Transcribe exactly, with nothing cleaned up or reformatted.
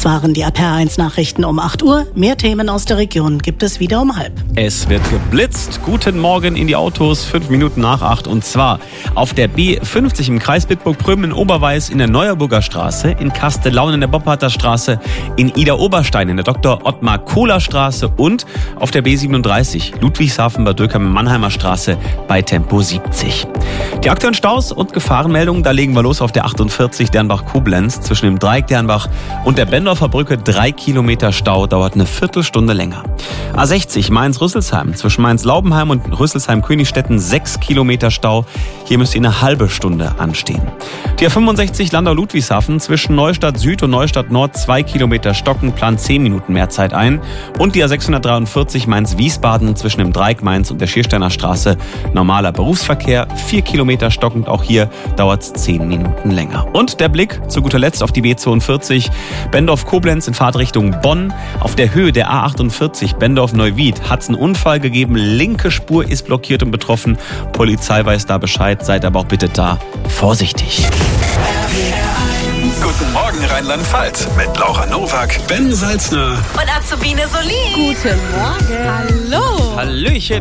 Das waren die R P R eins Nachrichten um acht Uhr. Mehr Themen aus der Region gibt es wieder um halb. Es wird geblitzt. Guten Morgen in die Autos, fünf Minuten nach acht. Und zwar auf der B fünfzig im Kreis Bitburg-Prüm in Oberweis, in der Neuerburger Straße, in Kastellaun in der Boppharter Straße, in Ida-Oberstein in der Doktor Ottmar Kohler Straße und auf der B siebenunddreißig Ludwigshafen bei Dürkheim-Mannheimer Straße bei Tempo siebzig. Die aktuellen Staus und Gefahrenmeldungen, da legen wir los auf der achtundvierzig Dernbach-Koblenz zwischen dem Dreieck Dernbach und der Bendorfer Brücke. Drei Kilometer Stau, dauert eine Viertelstunde länger. A sechzig Mainz-Rüsselsheim zwischen Mainz-Laubenheim und Rüsselsheim-Königstetten sechs Kilometer Stau. Hier müsst ihr eine halbe Stunde anstehen. Die A fünfundsechzig Landau-Ludwigshafen zwischen Neustadt Süd und Neustadt Nord zwei Kilometer stocken, plant zehn Minuten mehr Zeit ein. Und die A sechshundertdreiundvierzig Mainz-Wiesbaden zwischen dem Dreieck Mainz und der Schiersteiner Straße normaler Berufsverkehr, vier Kilometer stockend, auch hier dauert es zehn Minuten länger. Und der Blick zu guter Letzt auf die B zweiundvierzig Bendorf-Koblenz in Fahrtrichtung Bonn. Auf der Höhe der A achtundvierzig Bendorf-Neuwied hat es einen Unfall gegeben. Linke Spur ist blockiert und betroffen. Polizei weiß da Bescheid, seid aber auch bitte da vorsichtig. Guten Morgen Rheinland-Pfalz mit Laura Nowak, Ben Salzner und Azubine Solin. Guten Morgen. Hallo. Hallöchen.